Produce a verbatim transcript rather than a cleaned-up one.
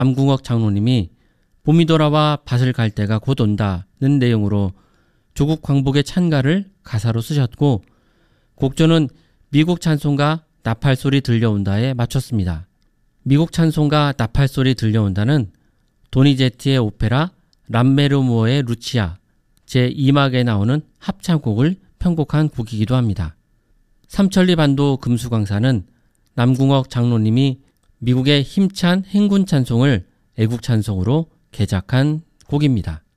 남궁옥 장로님이 봄이 돌아와 밭을 갈 때가 곧 온다는 내용으로 조국 광복의 찬가를 가사로 쓰셨고, 곡조는 미국 찬송가 나팔소리 들려온다에 맞췄습니다. 미국 찬송가 나팔소리 들려온다는 도니제티의 오페라 람메르무어의 루치아 제이 막에 나오는 합창곡을 편곡한 곡이기도 합니다. 삼천리 반도 금수강사는 남궁옥 장로님이 미국의 힘찬 행군 찬송을 애국 찬송으로 개작한 곡입니다.